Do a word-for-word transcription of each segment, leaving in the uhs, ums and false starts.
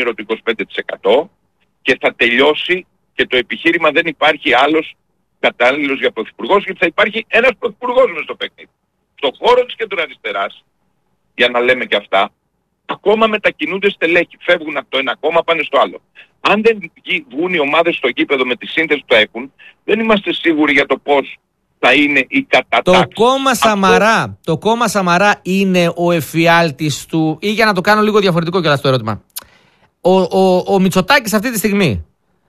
το είκοσι πέντε τοις εκατό και θα τελειώσει και το επιχείρημα δεν υπάρχει άλλος κατάλληλος για πρωθυπουργός, γιατί θα υπάρχει ένας πρωθυπουργός μες στο παιχνίδι. Στον χώρο της κεντροαριστεράς, για να λέμε και αυτά, ακόμα μετακινούνται στελέχη, φεύγουν από το ένα κόμμα, πάνε στο άλλο. Αν δεν βγουν οι ομάδες στο γήπεδο με τη σύνθεση που θα έχουν, δεν είμαστε σίγουροι για το πώς θα είναι η κατάταξη. Το κόμμα Σαμαρά, Αυτό... το κόμμα Σαμαρά είναι ο εφιάλτης του, ή για να το κάνω λίγο διαφορετικό κιόλας το ερώτημα. Ο, ο, ο Μητσοτάκης αυτή τη στιγμή,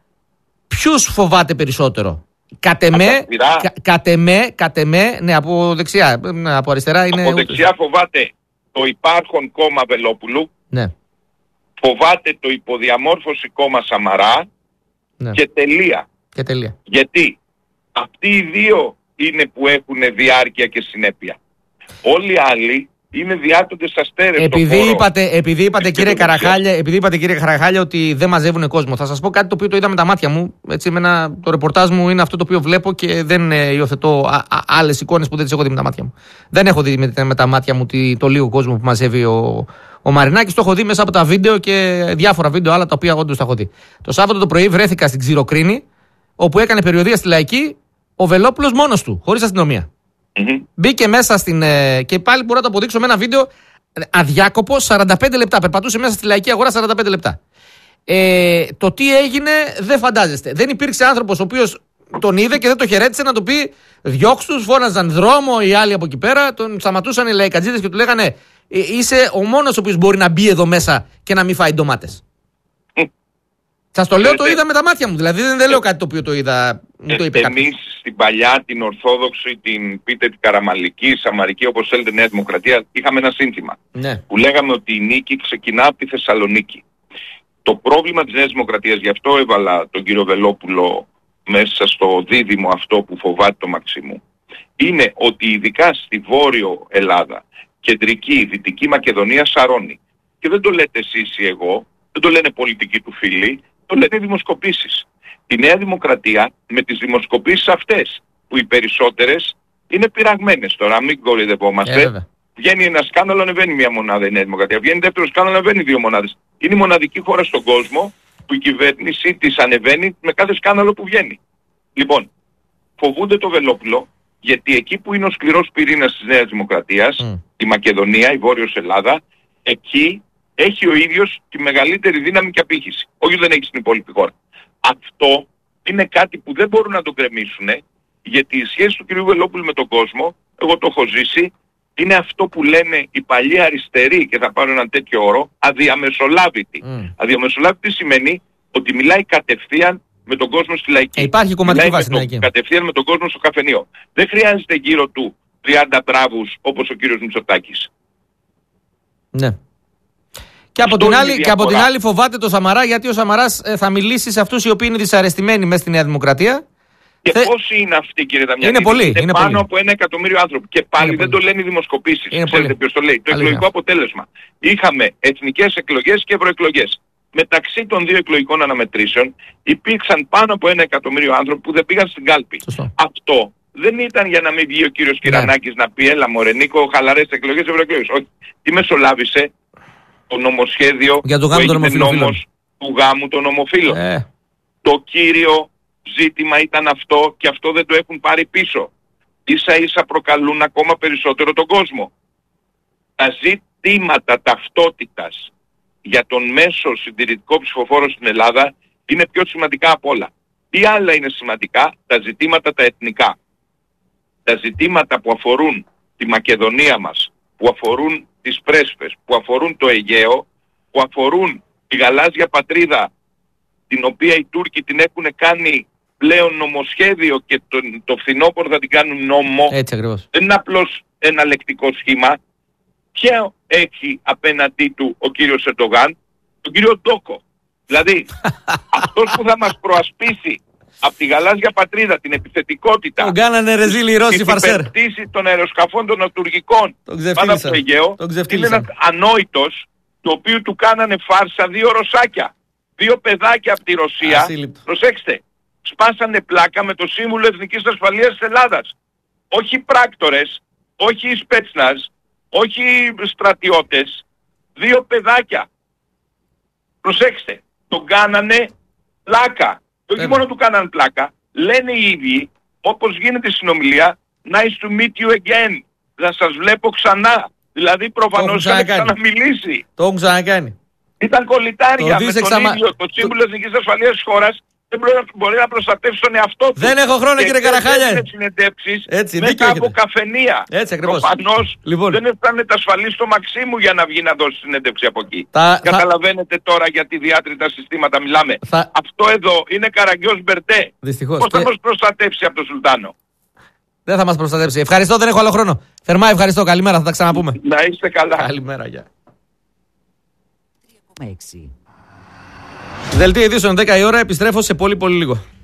ποιους φοβάται περισσότερο? Κατ' εμέ, κα, κατ' εμέ, κατ' εμέ, ναι, από δεξιά, ναι, από αριστερά είναι... Από δεξιά φοβάται το υπάρχον κόμμα Βελόπουλου, ναι. Φοβάται το υποδιαμόρφωση κόμμα Σαμαρά, ναι. και, τελεία. και τελεία. Γιατί αυτοί οι δύο είναι που έχουν διάρκεια και συνέπεια. Όλοι οι άλλοι είναι διάτοντες αστέρες. Επειδή είπατε, επειδή είπατε κύριε Καραχάλια, επειδή είπατε κύριε Καραχάλια ότι δεν μαζεύουν κόσμο, θα σας πω κάτι το οποίο το είδα με τα μάτια μου. Έτσι, εμένα, το ρεπορτάζ μου είναι αυτό το οποίο βλέπω και δεν ε, υιοθετώ άλλες εικόνες που δεν τις έχω δει με τα μάτια μου. Δεν έχω δει με, με τα μάτια μου τη, το λίγο κόσμο που μαζεύει ο, ο Μαρινάκης. Το έχω δει μέσα από τα βίντεο και διάφορα βίντεο άλλα τα οποία όντως τα έχω δει. Το Σάββατο το πρωί βρέθηκα στην Ξηροκρίνη, όπου έκανε περιοδεία στη Λαϊκή ο Βελόπουλος μόνος του, χωρίς αστυνομία. Mm-hmm. Μπήκε μέσα στην. Ε, και πάλι μπορώ να το αποδείξω με ένα βίντεο αδιάκοπο, σαράντα πέντε λεπτά. Περπατούσε μέσα στη Λαϊκή Αγορά σαράντα πέντε λεπτά. Ε, το τι έγινε δεν φαντάζεστε. Δεν υπήρξε άνθρωπος ο οποίος τον είδε και δεν το χαιρέτησε να του πει διώξ' τους, φώναζαν δρόμο οι άλλοι από εκεί πέρα. Τον σταματούσαν οι λαϊκατζίδες και του λέγανε είσαι ο μόνος ο οποίος μπορεί να μπει εδώ μέσα και να μην φάει ντομάτες. Mm. Σας το λέω, το είδα με τα μάτια μου. Δηλαδή δεν, δεν λέω κάτι το οποίο το είδα. Μου το είπε ε, εμείς στην παλιά, την Ορθόδοξη, την πείτε την Καραμαλική, Σαμαρική, όπως θέλετε, Νέα Δημοκρατία, είχαμε ένα σύνθημα. Ναι. Που λέγαμε ότι η νίκη ξεκινά από τη Θεσσαλονίκη. Το πρόβλημα της Νέας Δημοκρατίας, γι' αυτό έβαλα τον κύριο Βελόπουλο μέσα στο δίδυμο αυτό που φοβάται το Μαξίμου, είναι ότι ειδικά στη Βόρειο Ελλάδα, Κεντρική, Δυτική Μακεδονία σαρώνει. Και δεν το λέτε εσείς ή εγώ, δεν το λένε πολιτικοί του φίλοι, το λένε δημοσκοπήσεις. Η Νέα Δημοκρατία με τις δημοσκοπήσεις αυτές, που οι περισσότερες είναι πειραγμένες τώρα, μην κοροϊδευόμαστε. Ε, βγαίνει ένα σκάνδαλο, ανεβαίνει μια μονάδα η Νέα Δημοκρατία. Βγαίνει δεύτερο σκάνδαλο, ανεβαίνει δύο μονάδες. Είναι η μοναδική χώρα στον κόσμο που η κυβέρνηση της ανεβαίνει με κάθε σκάνδαλο που βγαίνει. Λοιπόν, φοβούνται το Βελόπουλο, γιατί εκεί που είναι ο σκληρός πυρήνας της Νέας Δημοκρατίας, mm. η Μακεδονία, η Βόρειος Ελλάδα, εκεί έχει ο ίδιος τη μεγαλύτερη δύναμη και απήχηση. Όχι δεν έχει στην υπόλοιπη χώρα. Αυτό είναι κάτι που δεν μπορούν να το κρεμίσουν, γιατί η σχέση του κ. Βελόπουλου με τον κόσμο, εγώ το έχω ζήσει, είναι αυτό που λένε οι παλιοί αριστεροί, και θα πάρω έναν τέτοιο όρο, αδιαμεσολάβητη. Mm. Αδιαμεσολάβητη σημαίνει ότι μιλάει κατευθείαν με τον κόσμο στη Λαϊκή. Ε, υπάρχει κομματική βάση στην Λαϊκή. Κατευθείαν με τον κόσμο στο καφενείο. Δεν χρειάζεται γύρω του τριάντα μπράβους όπως ο κύριος Μητσοτάκης. Ναι. Και από, την άλλη, και από την άλλη φοβάται το Σαμαρά, γιατί ο Σαμαράς ε, θα μιλήσει σε αυτούς οι οποίοι είναι δυσαρεστημένοι μέσα στη Νέα Δημοκρατία. Και Θε... πόσοι είναι αυτοί, κύριε Δαμιανίδη? Είναι πολλοί. Είναι, είναι πάνω πολύ. από ένα εκατομμύριο άνθρωποι. Και πάλι είναι δεν πολύ. Το λένε οι δημοσκοπήσεις. Είναι Ξέρετε πολύ. Ποιος το λέει. Το Αλήθεια. Εκλογικό αποτέλεσμα. Είχαμε εθνικές εκλογές και ευρωεκλογές. Μεταξύ των δύο εκλογικών αναμετρήσεων υπήρξαν πάνω από ένα εκατομμύριο άνθρωποι που δεν πήγαν στην κάλπη. Σωστό. Αυτό δεν ήταν για να μην βγει ο κύριος Κυρανάκης ναι. να πει έλα μωρέ Νίκο, χαλαρές εκλογές, ευρωεκλογές. Όχι. Τι μεσολάβησε? Το νομοσχέδιο για το που έγινε νόμος του γάμου των ομοφύλων. Ε. Το κύριο ζήτημα ήταν αυτό και αυτό δεν το έχουν πάρει πίσω. Ίσα ίσα προκαλούν ακόμα περισσότερο τον κόσμο. Τα ζητήματα ταυτότητας για τον μέσο συντηρητικό ψηφοφόρο στην Ελλάδα είναι πιο σημαντικά από όλα. Τι άλλα είναι σημαντικά? Τα ζητήματα τα εθνικά. Τα ζητήματα που αφορούν τη Μακεδονία μας, που αφορούν τις Πρέσπες, που αφορούν το Αιγαίο, που αφορούν τη γαλάζια πατρίδα, την οποία οι Τούρκοι την έχουν κάνει πλέον νομοσχέδιο και το, το φθινόπωρο θα την κάνουν νόμο. Έτσι ακριβώς. Δεν είναι απλώς ένα λεκτικό σχήμα. Ποιο έχει απέναντί του ο κύριος Ερντογάν? Τον κύριο Ντόκο. Δηλαδή αυτός που θα μας προασπίσει από τη γαλάζια πατρίδα, την επιθετικότητα, τον κάνανε ρεζίλι οι Ρώσοι φαρσέρ, την υπερπτήση των αεροσκαφών των αυτουργικών πάνω από το Αιγαίο, είναι ένας ανόητος, το οποίο του κάνανε φάρσα δύο ρωσάκια, δύο παιδάκια από τη Ρωσία. Ασύλληπτο. Προσέξτε, σπάσανε πλάκα με το Σύμβουλο Εθνικής Ασφαλείας της Ελλάδας. Όχι πράκτορες, όχι σπέτσναζ, όχι στρατιώτες, δύο παιδάκια. Προσέξτε, τον κάνανε πλάκα. Και όχι μόνο του κάνανε πλάκα, λένε οι ίδιοι, όπως γίνεται η συνομιλία, nice to meet you again. Να σας βλέπω ξανά. Δηλαδή προφανώς είχαν ξαναμιλήσει. Το έχουν ξανακάνει. Ήταν κολλητάρια με τον εξαμα... ίδιο. Το Σύμβουλο Εθνικής Ασφαλείας της χώρας δεν μπορεί να προστατεύσει τον εαυτό του. Δεν έχω χρόνο, κύριε Καραχάλια. Δεν συνεντεύξεις μετά από καφενεία. Έτσι ακριβώς. Προφανώς λοιπόν. δεν έφτανε τα ασφαλή στο Μαξίμου για να βγει να δώσει συνέντευξη από εκεί. Τα... Καταλαβαίνετε θα... τώρα για τι διάτρητα συστήματα μιλάμε. Θα... Αυτό εδώ είναι Καραγκιός Μπερτέ. Δυστυχώς. Πώς θα και... μας προστατεύσει από τον Σουλτάνο? Δεν θα μας προστατεύσει. Ευχαριστώ, δεν έχω άλλο χρόνο. Θερμά ευχαριστώ. Καλημέρα, θα τα ξαναπούμε. Να είστε καλά. Καλημέρα, γεια. Δελτίο ειδήσεων δέκα η ώρα, επιστρέφω σε πολύ πολύ λίγο.